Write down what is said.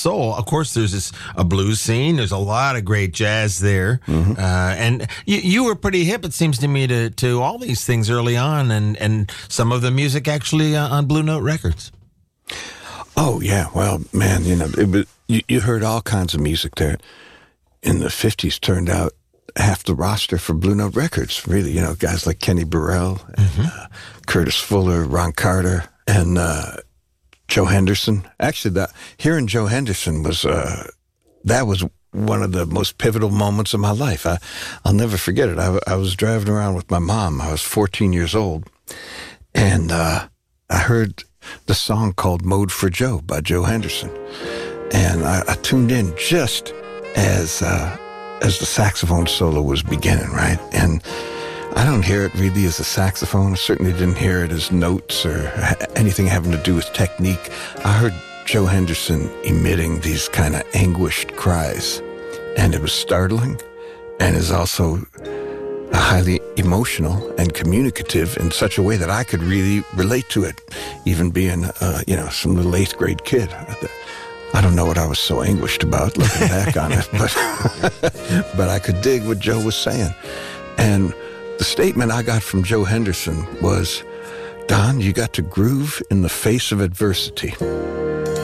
soul. Of course, there's a blues scene. There's a lot of great jazz there. And you were pretty hip, it seems to me, to all these things early on, and some of the music actually on Blue Note Records. Oh, yeah. Well, man, you heard all kinds of music there. In the 50s, turned out half the roster for Blue Note Records, really. Guys like Kenny Burrell, and, Curtis Fuller, Ron Carter, and Joe Henderson. Actually, hearing Joe Henderson was one of the most pivotal moments of my life. I'll never forget it. I was driving around with my mom. I was 14 years old, and I heard the song called Mode for Joe by Joe Henderson. And I tuned in just as the saxophone solo was beginning, right? And I don't hear it really as a saxophone. I certainly didn't hear it as notes or anything having to do with technique. I heard Joe Henderson emitting these kind of anguished cries. And it was startling, and is also highly emotional and communicative in such a way that I could really relate to it, even being, some little 8th grade kid. I don't know what I was so anguished about looking back on it, but I could dig what Joe was saying. And the statement I got from Joe Henderson was, Don, you got to groove in the face of adversity.